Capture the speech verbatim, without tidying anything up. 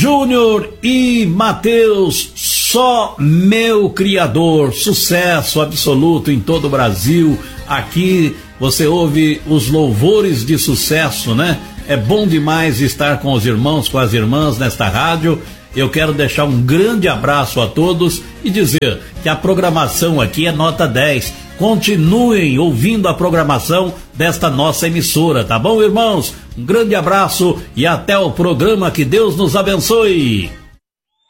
Júnior e Matheus, só meu criador, sucesso absoluto em todo o Brasil. Aqui você ouve os louvores de sucesso, né? É bom demais estar com os irmãos, com as irmãs nesta rádio. Eu quero deixar um grande abraço a todos e dizer que a programação aqui é nota dez. Continuem ouvindo a programação desta nossa emissora, tá bom, irmãos? Um grande abraço e até o programa. Que Deus nos abençoe.